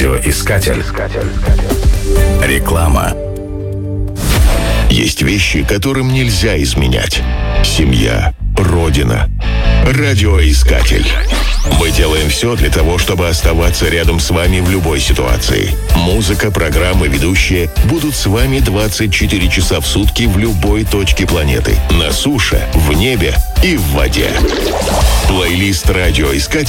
Радиоискатель. Реклама. Есть вещи, которым нельзя изменять. Семья, родина. Радиоискатель. Мы делаем все для того, чтобы оставаться рядом с вами в любой ситуации. Музыка, программы, ведущие будут с вами 24 часа в сутки в любой точке планеты. На суше, в небе и в воде. Плейлист «Радиоискатель»